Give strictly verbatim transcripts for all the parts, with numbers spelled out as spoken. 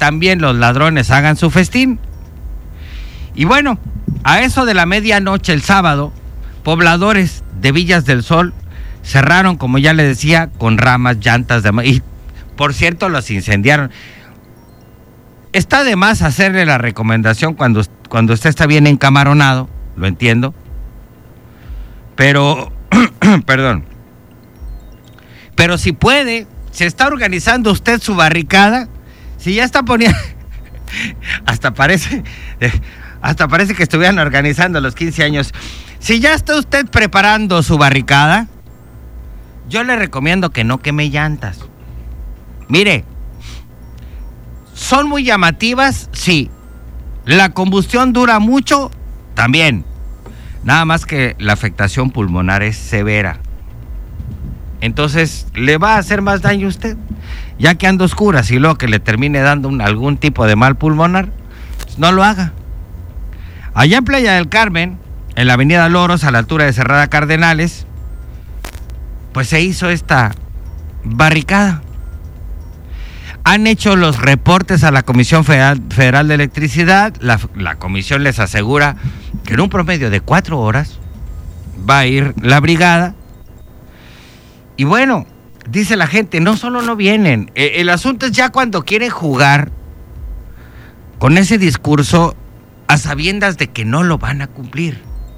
también los ladrones hagan su festín. Y bueno, a eso de la medianoche el sábado, pobladores de Villas del Sol cerraron, como ya le decía, con ramas, llantas de... Y por cierto, los incendiaron. Está de más hacerle la recomendación cuando, cuando usted está bien encamaronado, lo entiendo. Pero, perdón. Pero si puede, si está organizando usted su barricada, si ya está poniendo... hasta parece... Hasta parece que estuvieran organizando los quince años. Si ya está usted preparando su barricada, yo le recomiendo que no queme llantas. Mire, son muy llamativas, sí. La combustión dura mucho, también. Nada más que la afectación pulmonar es severa. Entonces, le va a hacer más daño a usted. Ya que anda oscuras y luego que le termine dando un, algún tipo de mal pulmonar, pues no lo haga. Allá en Playa del Carmen, en la avenida Loros, a la altura de Cerrada Cardenales, pues se hizo esta barricada. Han hecho los reportes a la Comisión Federal, Federal de Electricidad. La, la comisión les asegura que en un promedio de cuatro horas va a ir la brigada. Y bueno, dice la gente, no solo no vienen, eh, el asunto es ya cuando quieren jugar con ese discurso a sabiendas de que no lo van a cumplir.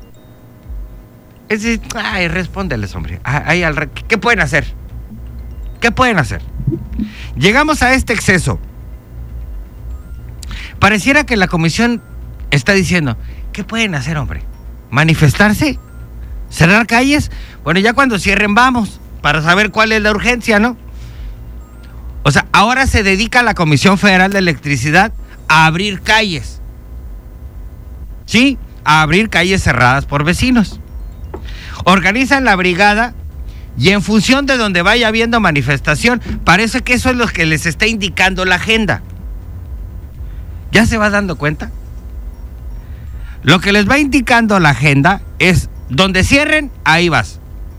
Es decir, ay, respóndeles, hombre. Ay, al, ¿qué pueden hacer? ¿Qué pueden hacer? Llegamos a este exceso. Pareciera que la comisión está diciendo, ¿qué pueden hacer, hombre? ¿Manifestarse? ¿Cerrar calles? Bueno, ya cuando cierren vamos, para saber cuál es la urgencia, ¿no? O sea, ahora se dedica la Comisión Federal de Electricidad a abrir calles. Sí, a abrir calles cerradas por vecinos. Organizan la brigada y en función de donde vaya habiendo manifestación, parece que eso es lo que les está indicando la agenda. ¿Ya se va dando cuenta? Lo que les va indicando la agenda es donde cierren, ahí vas.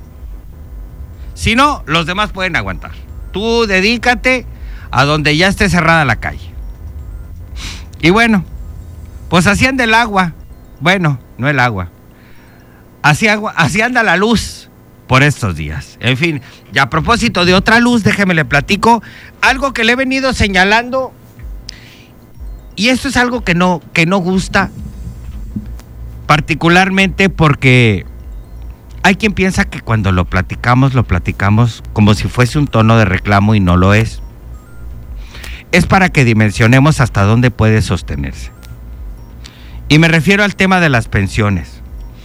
Si no, los demás pueden aguantar. Tú dedícate a donde ya esté cerrada la calle. Y bueno, pues así anda el agua. Bueno, no el agua. Así, agua, así anda la luz por estos días. En fin, y a propósito de otra luz, déjeme le platico algo que le he venido señalando. Y esto es algo que no, que no gusta, particularmente porque hay quien piensa que cuando lo platicamos, lo platicamos como si fuese un tono de reclamo y no lo es. Es para que dimensionemos hasta dónde puede sostenerse. Y me refiero al tema de las pensiones.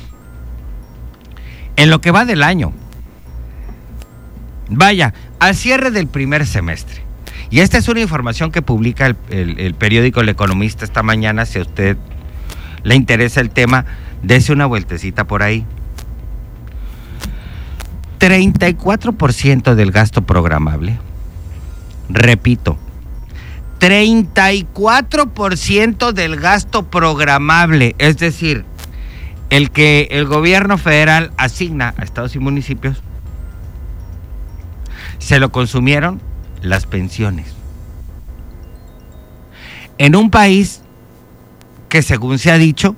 En lo que va del año, vaya, al cierre del primer semestre, y esta es una información que publica el, el, el periódico El Economista esta mañana, si a usted le interesa el tema, dése una vueltecita por ahí. treinta y cuatro por ciento del gasto programable, repito, treinta y cuatro por ciento del gasto programable, es decir, el que el gobierno federal asigna a estados y municipios, se lo consumieron las pensiones. En un país que, según se ha dicho,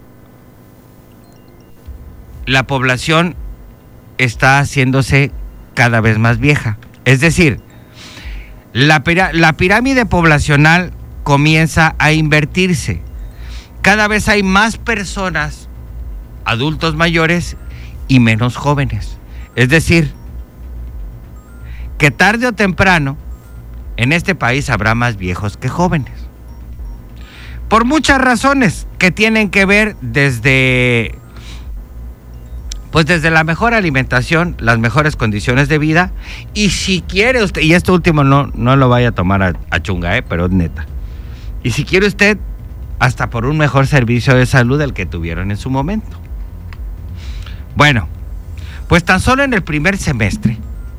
la población está haciéndose cada vez más vieja. Es decir, la, pira- la pirámide poblacional comienza a invertirse. Cada vez hay más personas, adultos mayores y menos jóvenes. Es decir, que tarde o temprano en este país habrá más viejos que jóvenes. Por muchas razones que tienen que ver desde, pues desde la mejor alimentación, las mejores condiciones de vida, y si quiere usted, y esto último no, no lo vaya a tomar a, a chunga, eh, pero es neta. Y si quiere usted, hasta por un mejor servicio de salud del que tuvieron en su momento. Bueno, pues tan solo en el primer semestre,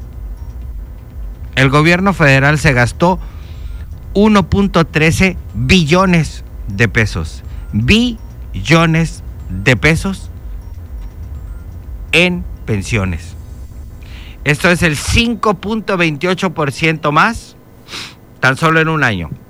el gobierno federal se gastó uno punto trece billones de pesos. Billones de pesos en pensiones. Esto es el cinco punto veintiocho por ciento más tan solo en un año.